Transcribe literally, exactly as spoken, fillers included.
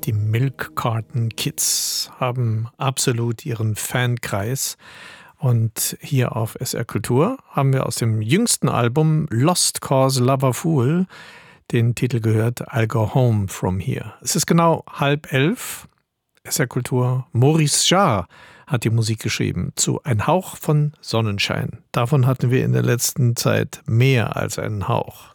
Die Milk Carton Kids haben absolut ihren Fankreis. Und hier auf S R Kultur haben wir aus dem jüngsten Album Lost Cause Lover Fool den Titel gehört, I'll Go Home From Here. Es ist genau halb elf. S R Kultur. Maurice Jarre hat die Musik geschrieben zu Ein Hauch von Sonnenschein. Davon hatten wir in der letzten Zeit mehr als einen Hauch.